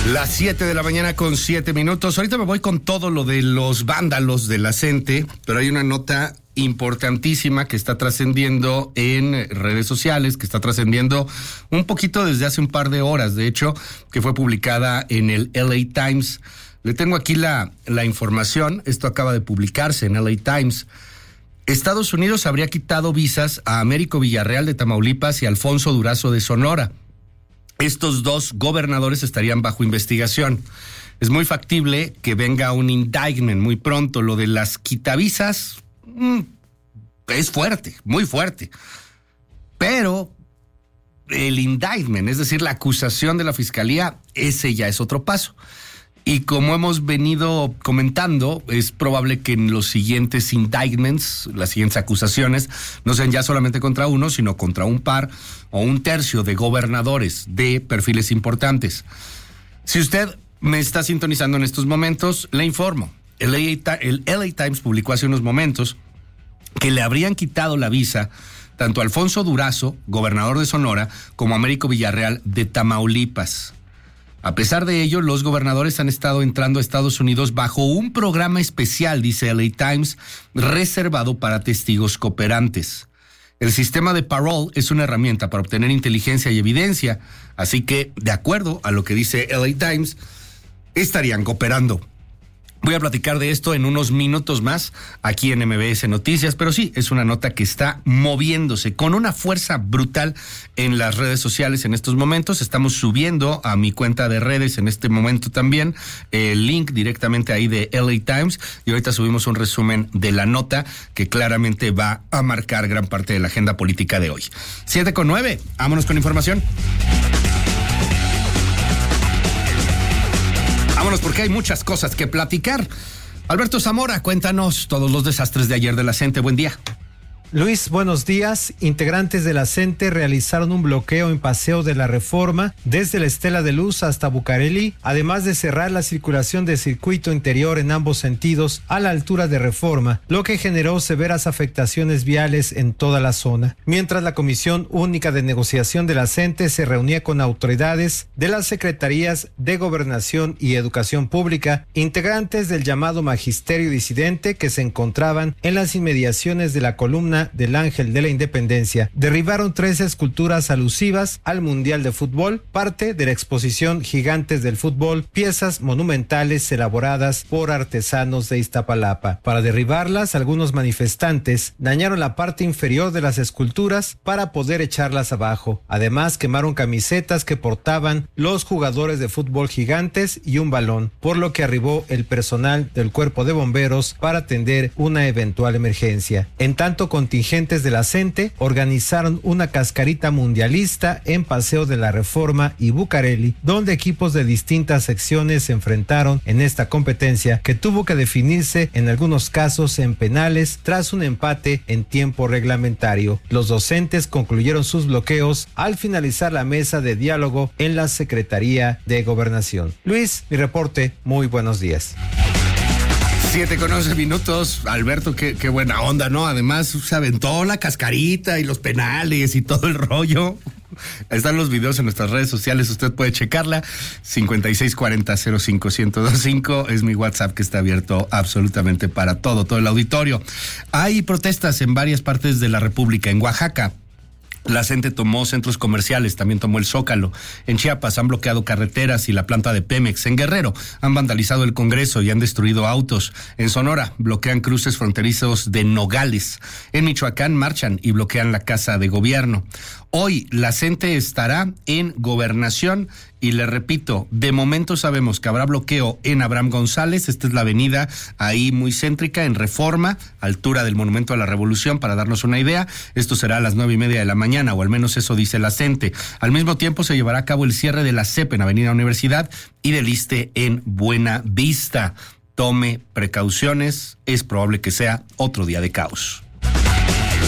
Las 7 de la mañana con 7 minutos. Ahorita me voy con todo lo de los vándalos de la CENTE, pero hay una nota importantísima que está trascendiendo en redes sociales, que está trascendiendo un poquito desde hace un par de horas, de hecho, que fue publicada en el LA Times. Le tengo aquí la información. Esto acaba de publicarse en LA Times. Estados Unidos habría quitado visas a Américo Villarreal de Tamaulipas y Alfonso Durazo de Sonora. Estos dos gobernadores estarían bajo investigación. Es muy factible que venga un indictment muy pronto. Lo de las quitavisas es fuerte, muy fuerte. Pero el indictment, es decir, la acusación de la fiscalía, ese ya es otro paso. Y como hemos venido comentando, es probable que en los siguientes indictments, las siguientes acusaciones, no sean ya solamente contra uno, sino contra un par o un tercio de gobernadores de perfiles importantes. Si usted me está sintonizando en estos momentos, le informo. El LA Times publicó hace unos momentos que le habrían quitado la visa tanto a Alfonso Durazo, gobernador de Sonora, como a Américo Villarreal de Tamaulipas. A pesar de ello, los gobernadores han estado entrando a Estados Unidos bajo un programa especial, dice LA Times, reservado para testigos cooperantes. El sistema de parole es una herramienta para obtener inteligencia y evidencia, así que, de acuerdo a lo que dice LA Times, estarían cooperando. Voy a platicar de esto en unos minutos más aquí en MBS Noticias, pero sí, es una nota que está moviéndose con una fuerza brutal en las redes sociales en estos momentos. Estamos subiendo a mi cuenta de redes en este momento también el link directamente ahí de LA Times y ahorita subimos un resumen de la nota que claramente va a marcar gran parte de la agenda política de hoy. 7:09, vámonos con información. Vámonos porque hay muchas cosas que platicar. Alberto Zamora, cuéntanos todos los desastres de ayer de la CENTE. Buen día. Luis, buenos días. Integrantes de la CENTE realizaron un bloqueo en Paseo de la Reforma desde la Estela de Luz hasta Bucareli, además de cerrar la circulación de circuito interior en ambos sentidos a la altura de Reforma, lo que generó severas afectaciones viales en toda la zona. Mientras la Comisión Única de Negociación de la CENTE se reunía con autoridades de las Secretarías de Gobernación y Educación Pública, integrantes del llamado Magisterio Disidente que se encontraban en las inmediaciones de la columna del Ángel de la Independencia, derribaron 3 esculturas alusivas al Mundial de Fútbol, parte de la exposición Gigantes del Fútbol, piezas monumentales elaboradas por artesanos de Iztapalapa. Para derribarlas, algunos manifestantes dañaron la parte inferior de las esculturas para poder echarlas abajo. Además, quemaron camisetas que portaban los jugadores de fútbol Gigantes y un balón, por lo que arribó el personal del Cuerpo de Bomberos para atender una eventual emergencia. En tanto, contingentes de la CENTE organizaron una cascarita mundialista en Paseo de la Reforma y Bucareli, donde equipos de distintas secciones se enfrentaron en esta competencia que tuvo que definirse en algunos casos en penales tras un empate en tiempo reglamentario. Los docentes concluyeron sus bloqueos al finalizar la mesa de diálogo en la Secretaría de Gobernación. Luis, mi reporte, muy buenos días. 7:11 minutos, Alberto, qué buena onda, ¿no? Además, se aventó la cascarita y los penales y todo el rollo. Ahí están los videos en nuestras redes sociales, usted puede checarla. 5640-05-1025 es mi WhatsApp que está abierto absolutamente para todo el auditorio. Hay protestas en varias partes de la República. En Oaxaca, la CENTE tomó centros comerciales, también tomó el Zócalo. En Chiapas han bloqueado carreteras y la planta de Pemex. En Guerrero han vandalizado el Congreso y han destruido autos. En Sonora bloquean cruces fronterizos de Nogales. En Michoacán marchan y bloquean la Casa de Gobierno. Hoy la CENTE estará en Gobernación y le repito, de momento sabemos que habrá bloqueo en Abraham González, esta es la avenida ahí muy céntrica en Reforma, altura del Monumento a la Revolución, para darnos una idea. Esto será a las 9:30 de la mañana, o al menos eso dice la CENTE. Al mismo tiempo se llevará a cabo el cierre de la CEP en Avenida Universidad y del ISSSTE en Buena Vista. Tome precauciones, es probable que sea otro día de caos.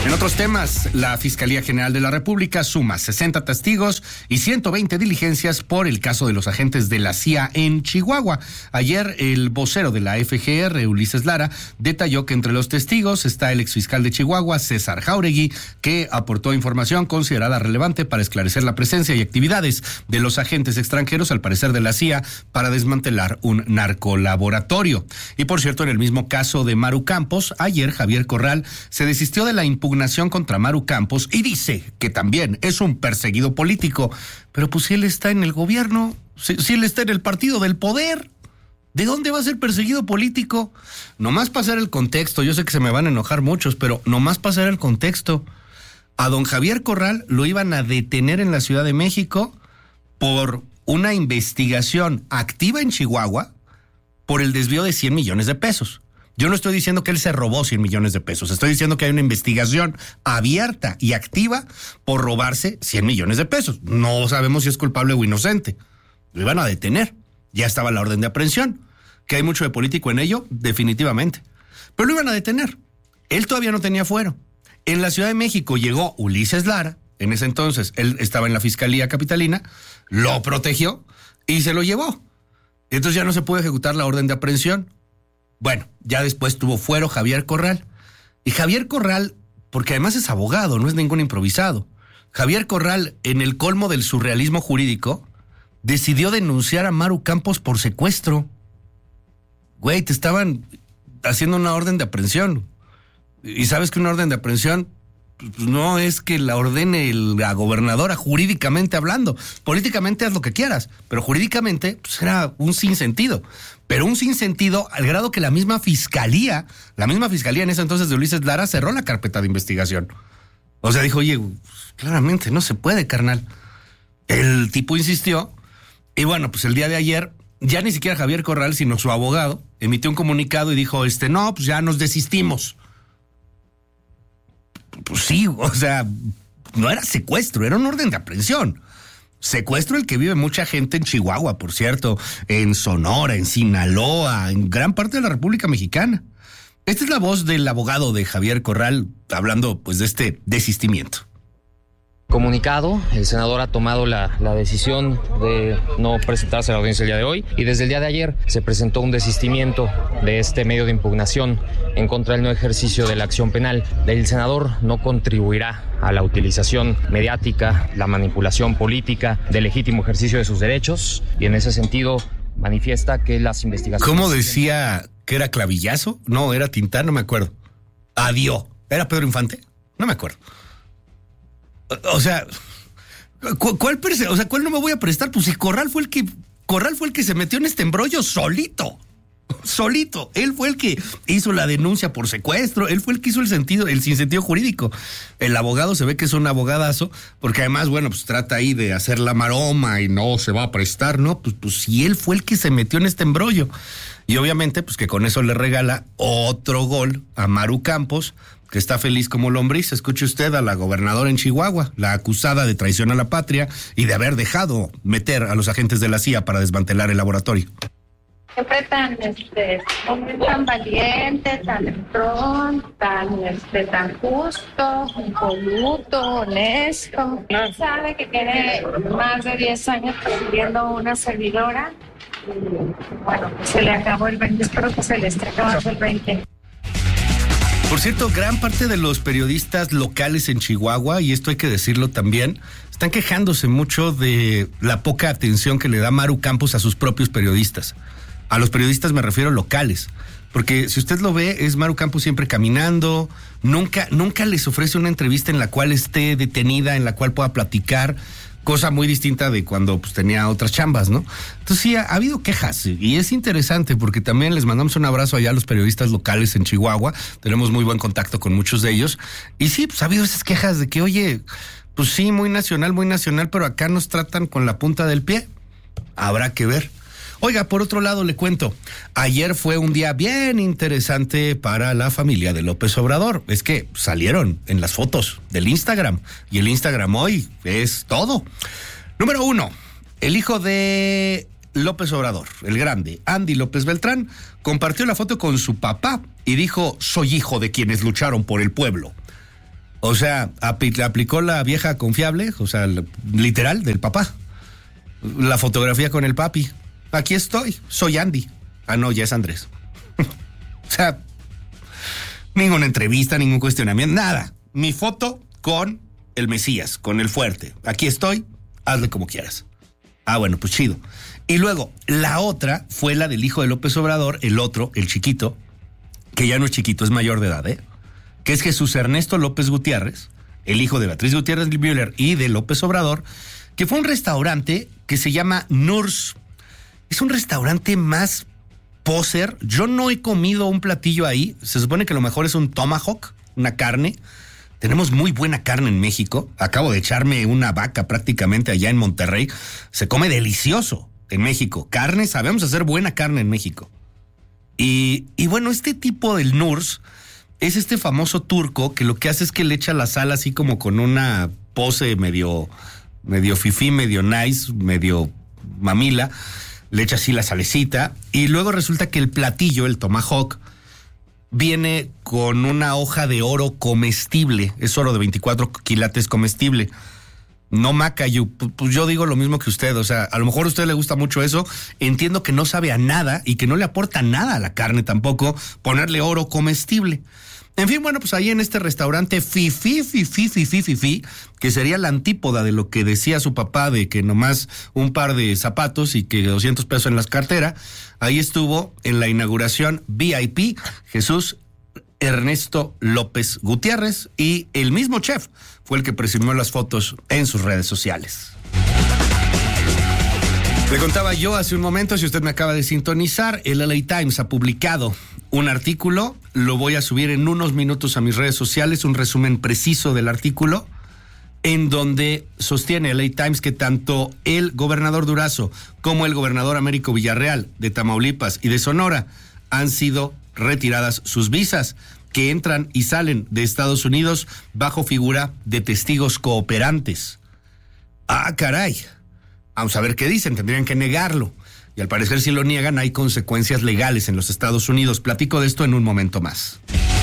En otros temas, la Fiscalía General de la República suma 60 testigos y 120 diligencias por el caso de los agentes de la CIA en Chihuahua. Ayer, el vocero de la FGR, Ulises Lara, detalló que entre los testigos está el exfiscal de Chihuahua, César Jáuregui, que aportó información considerada relevante para esclarecer la presencia y actividades de los agentes extranjeros, al parecer de la CIA, para desmantelar un narcolaboratorio. Y por cierto, en el mismo caso de Maru Campos, ayer Javier Corral se desistió de la impugnación contra Maru Campos y dice que también es un perseguido político. Pero pues si él está en el gobierno, si él está en el partido del poder, ¿de dónde va a ser perseguido político? Nomás pasar el contexto, yo sé que se me van a enojar muchos, pero nomás pasar el contexto. A don Javier Corral lo iban a detener en la Ciudad de México por una investigación activa en Chihuahua por el desvío de 100 millones de pesos. Yo no estoy diciendo que él se robó 100 millones de pesos. Estoy diciendo que hay una investigación abierta y activa por robarse 100 millones de pesos. No sabemos si es culpable o inocente. Lo iban a detener. Ya estaba la orden de aprehensión. ¿Que hay mucho de político en ello? Definitivamente. Pero lo iban a detener. Él todavía no tenía fuero. En la Ciudad de México llegó Ulises Lara. En ese entonces él estaba en la Fiscalía Capitalina. Lo protegió y se lo llevó. Entonces ya no se pudo ejecutar la orden de aprehensión. Bueno, ya después tuvo fuero Javier Corral. Y Javier Corral, porque además es abogado, no es ningún improvisado. Javier Corral, en el colmo del surrealismo jurídico, decidió denunciar a Maru Campos por secuestro. Güey, te estaban haciendo una orden de aprehensión. Y sabes que una orden de aprehensión pues no es que la ordene la gobernadora jurídicamente hablando. Políticamente haz lo que quieras, pero jurídicamente pues era un sinsentido. Pero un sinsentido al grado que la misma fiscalía en ese entonces de Ulises Lara cerró la carpeta de investigación. O sea, dijo, oye, claramente no se puede, carnal. El tipo insistió y bueno, pues el día de ayer ya ni siquiera Javier Corral, sino su abogado, emitió un comunicado y dijo, no, pues ya nos desistimos. Pues sí, o sea, no era secuestro, era un orden de aprehensión. Secuestro el que vive mucha gente en Chihuahua, por cierto, en Sonora, en Sinaloa, en gran parte de la República Mexicana. Esta es la voz del abogado de Javier Corral hablando pues de este desistimiento. Comunicado, el senador ha tomado la decisión de no presentarse a la audiencia el día de hoy y desde el día de ayer se presentó un desistimiento de este medio de impugnación en contra del no ejercicio de la acción penal. El senador no contribuirá a la utilización mediática, la manipulación política del legítimo ejercicio de sus derechos y en ese sentido manifiesta que las investigaciones... ¿Cómo decía que era Clavillazo? No, era Tintán, no me acuerdo. Adiós. ¿Era Pedro Infante? No me acuerdo. O sea, ¿cuál no me voy a prestar? Pues si Corral fue el que se metió en este embrollo solito. Él fue el que hizo la denuncia por secuestro, él fue el que hizo el sinsentido jurídico. El abogado se ve que es un abogadazo, porque además, bueno, pues trata ahí de hacer la maroma y no se va a prestar, ¿no? Pues si él fue el que se metió en este embrollo. Y obviamente, pues que con eso le regala otro gol a Maru Campos, que está feliz como lombriz. Escuche usted a la gobernadora en Chihuahua, la acusada de traición a la patria y de haber dejado meter a los agentes de la CIA para desmantelar el laboratorio. Siempre tan valiente, tan entrón, tan justo, impoluto, honesto. Él sabe que tiene más de 10 años persiguiendo una servidora. Bueno, se le acabó el 20, espero que se le esté acabando el 20. Por cierto, gran parte de los periodistas locales en Chihuahua, y esto hay que decirlo también, están quejándose mucho de la poca atención que le da Maru Campos a sus propios periodistas. A los periodistas me refiero locales, porque si usted lo ve, es Maru Campos siempre caminando, nunca les ofrece una entrevista en la cual esté detenida, en la cual pueda platicar, cosa muy distinta de cuando pues tenía otras chambas, ¿no? Entonces sí, ha habido quejas y es interesante porque también les mandamos un abrazo allá a los periodistas locales en Chihuahua, tenemos muy buen contacto con muchos de ellos y sí, pues ha habido esas quejas de que, oye, pues sí, muy nacional, pero acá nos tratan con la punta del pie, habrá que ver. Oiga, por otro lado le cuento, ayer fue un día bien interesante para la familia de López Obrador. Es que salieron en las fotos del Instagram y el Instagram hoy es todo. Número 1, el hijo de López Obrador, el grande, Andy López Beltrán, compartió la foto con su papá y dijo, soy hijo de quienes lucharon por el pueblo. O sea, aplicó la vieja confiable, o sea, literal, del papá. La fotografía con el papi. Aquí estoy, soy Andy. Ah, no, ya es Andrés. O sea, ninguna entrevista, ningún cuestionamiento, nada. Mi foto con el Mesías, con el fuerte. Aquí estoy, hazle como quieras. Ah, bueno, pues chido. Y luego, la otra fue la del hijo de López Obrador, el otro, el chiquito, que ya no es chiquito, es mayor de edad, que es Jesús Ernesto López Gutiérrez, el hijo de Beatriz Gutiérrez Müller y de López Obrador, que fue un restaurante que se llama Nurs. Es un restaurante más poser. Yo no he comido un platillo ahí. Se supone que lo mejor es un tomahawk, una carne. Tenemos muy buena carne en México. Acabo de echarme una vaca prácticamente allá en Monterrey. Se come delicioso en México. Carne, sabemos hacer buena carne en México. Y bueno, este tipo del Nurs es este famoso turco que lo que hace es que le echa la sal así como con una pose medio fifí, medio nice, medio mamila. Le echa así la salecita y luego resulta que el platillo, el tomahawk, viene con una hoja de oro comestible. Es oro de 24 quilates comestible. No macayu. Pues yo digo lo mismo que usted. O sea, a lo mejor a usted le gusta mucho eso. Entiendo que no sabe a nada y que no le aporta nada a la carne tampoco ponerle oro comestible. En fin, bueno, pues ahí en este restaurante fifí, que sería la antípoda de lo que decía su papá de que nomás un par de zapatos y que 200 pesos en la cartera, ahí estuvo en la inauguración VIP Jesús Ernesto López Gutiérrez y el mismo chef fue el que presumió las fotos en sus redes sociales. Le contaba yo hace un momento, si usted me acaba de sintonizar, el LA Times ha publicado un artículo, lo voy a subir en unos minutos a mis redes sociales, un resumen preciso del artículo, en donde sostiene el LA Times que tanto el gobernador Durazo como el gobernador Américo Villarreal de Tamaulipas y de Sonora han sido retiradas sus visas, que entran y salen de Estados Unidos bajo figura de testigos cooperantes. Ah, caray. Vamos a ver qué dicen, tendrían que negarlo. Y al parecer si lo niegan hay consecuencias legales en los Estados Unidos. Platico de esto en un momento más.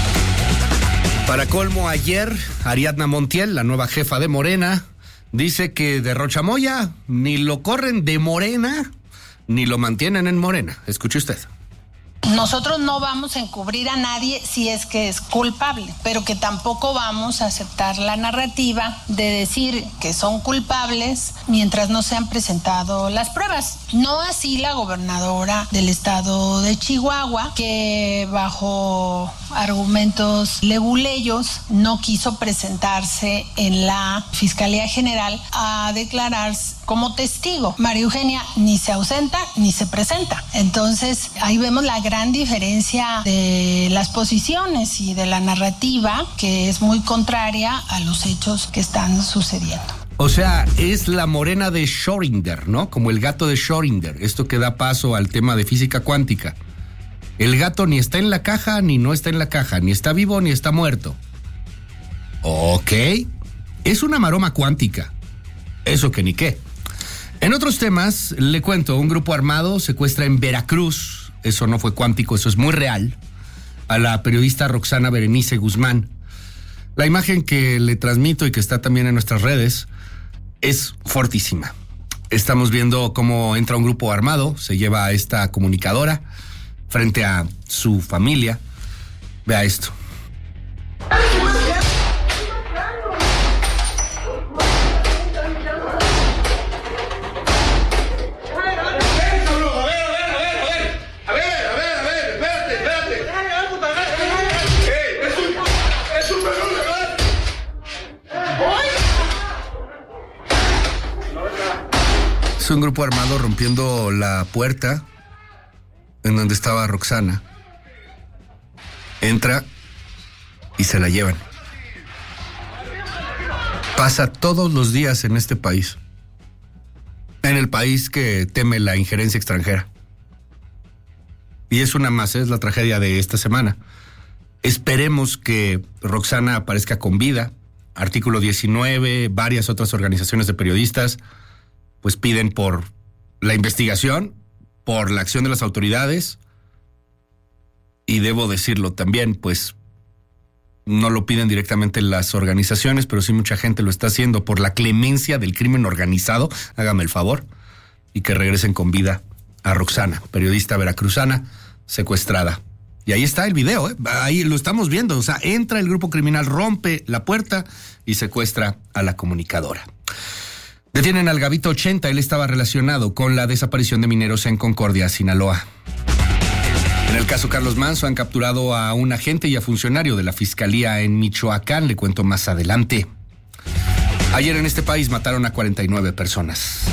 Para colmo, ayer Ariadna Montiel, la nueva jefa de Morena, dice que de Rochamoya ni lo corren de Morena, ni lo mantienen en Morena. Escuche usted. Nosotros no vamos a encubrir a nadie si es que es culpable, pero que tampoco vamos a aceptar la narrativa de decir que son culpables mientras no se han presentado las pruebas. No así la gobernadora del estado de Chihuahua, que bajo argumentos leguleyos no quiso presentarse en la Fiscalía General a declarar como testigo. María Eugenia ni se ausenta ni se presenta. Entonces ahí vemos la gran diferencia de las posiciones y de la narrativa, que es muy contraria a los hechos que están sucediendo. O sea, es la Morena de Schrödinger, ¿no? Como el gato de Schrödinger, esto que da paso al tema de física cuántica. El gato ni está en la caja, ni no está en la caja, ni está vivo, ni está muerto. Ok, es una maroma cuántica. Eso que ni qué. En otros temas, le cuento, un grupo armado secuestra en Veracruz, eso no fue cuántico, eso es muy real, a la periodista Roxana Berenice Guzmán. La imagen que le transmito y que está también en nuestras redes es fortísima. Estamos viendo cómo entra un grupo armado, se lleva a esta comunicadora frente a su familia. Vea esto. Es un grupo armado rompiendo la puerta en donde estaba Roxana. Entra y se la llevan. Pasa todos los días en este país. En el país que teme la injerencia extranjera. Y es una más, es la tragedia de esta semana. Esperemos que Roxana aparezca con vida. Artículo 19, varias otras organizaciones de periodistas pues piden por la investigación, por la acción de las autoridades, y debo decirlo también, pues No lo piden directamente las organizaciones, pero sí mucha gente lo está haciendo por la clemencia del crimen organizado. Hágame el favor. Y que regresen con vida a Roxana, periodista veracruzana, secuestrada. Y ahí está el video, ahí lo estamos viendo. O sea, entra el grupo criminal, rompe la puerta y secuestra a la comunicadora. Detienen al Gavito 80, él estaba relacionado con la desaparición de mineros en Concordia, Sinaloa. En el caso Carlos Manso han capturado a un agente y a funcionario de la Fiscalía en Michoacán, le cuento más adelante. Ayer en este país mataron a 49 personas.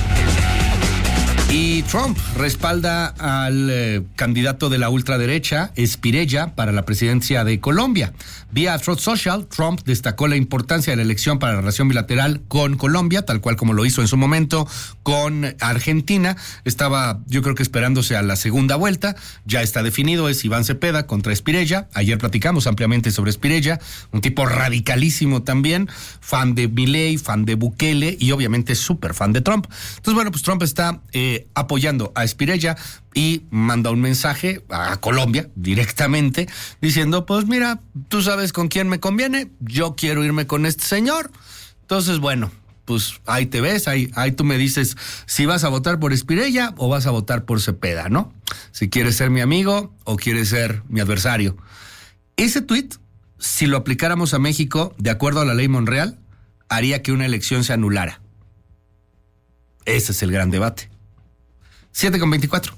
Y Trump respalda al candidato de la ultraderecha, Espriella, para la presidencia de Colombia. Vía Truth Social, Trump destacó la importancia de la elección para la relación bilateral con Colombia, tal cual como lo hizo en su momento con Argentina. Estaba, yo creo que esperándose a la segunda vuelta. Ya está definido, es Iván Cepeda contra Espriella. Ayer platicamos ampliamente sobre Espriella, un tipo radicalísimo también, fan de Milei, fan de Bukele y obviamente súper fan de Trump. Entonces, bueno, pues Trump está apoyando a Espriella y manda un mensaje a Colombia directamente diciendo, pues mira, tú sabes con quién me conviene, yo quiero irme con este señor. Entonces, bueno, pues ahí te ves, ahí tú me dices si vas a votar por Espriella o vas a votar por Cepeda, ¿no? Si quieres ser mi amigo o quieres ser mi adversario. Ese tuit, si lo aplicáramos a México, de acuerdo a la ley Monreal, haría que una elección se anulara. Ese es el gran debate. 7:24.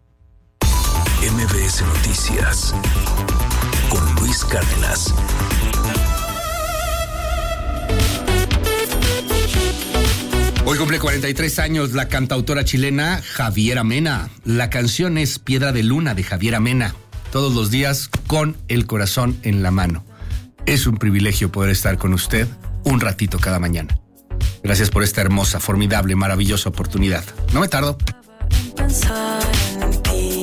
MBS Noticias con Luis Cárdenas. Hoy cumple 43 años la cantautora chilena Javiera Mena. La canción es Piedra de Luna de Javiera Mena. Todos los días con el corazón en la mano. Es un privilegio poder estar con usted un ratito cada mañana. Gracias por esta hermosa, formidable, maravillosa oportunidad. No me tardo. Pensar en ti.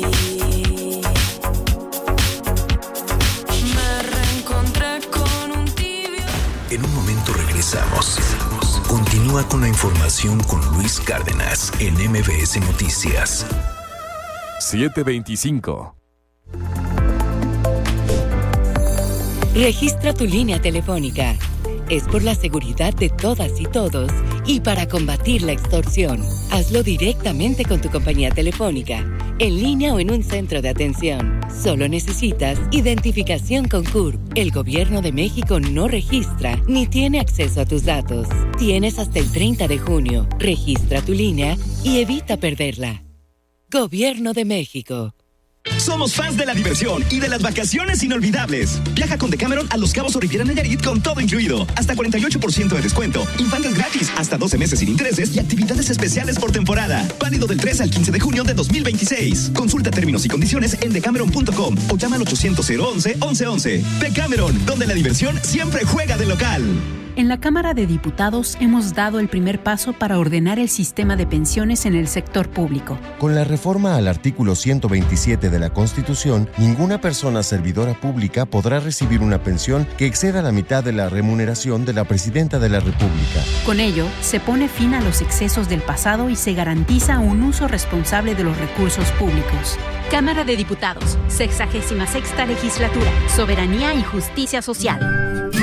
Me reencontré con un tibio. En un momento regresamos. Continúa con la información con Luis Cárdenas en MBS Noticias. 7:25. Registra tu línea telefónica. Es por la seguridad de todas y todos y para combatir la extorsión. Hazlo directamente con tu compañía telefónica, en línea o en un centro de atención. Solo necesitas identificación con CURP. El Gobierno de México no registra ni tiene acceso a tus datos. Tienes hasta el 30 de junio. Registra tu línea y evita perderla. Gobierno de México. Somos fans de la diversión y de las vacaciones inolvidables. Viaja con Decameron a Los Cabos o Riviera Nayarit con todo incluido. Hasta 48% de descuento, infantes gratis, hasta 12 meses sin intereses y actividades especiales por temporada. Válido del 3 al 15 de junio de 2026. Consulta términos y condiciones en decameron.com o llama al 800-011-1111. Decameron, donde la diversión siempre juega de local. En la Cámara de Diputados hemos dado el primer paso para ordenar el sistema de pensiones en el sector público. Con la reforma al artículo 127 de la Constitución, ninguna persona servidora pública podrá recibir una pensión que exceda la mitad de la remuneración de la Presidenta de la República. Con ello, se pone fin a los excesos del pasado y se garantiza un uso responsable de los recursos públicos. Cámara de Diputados, 66ª Legislatura, Soberanía y Justicia Social.